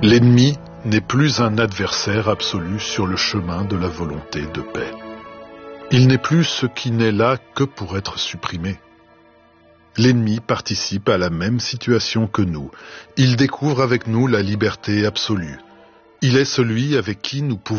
L'ennemi n'est plus un adversaire absolu sur le chemin de la volonté de paix. Il n'est plus ce qui n'est là que pour être supprimé. L'ennemi participe à la même situation que nous. Il découvre avec nous la liberté absolue. Il est celui avec qui nous pouvons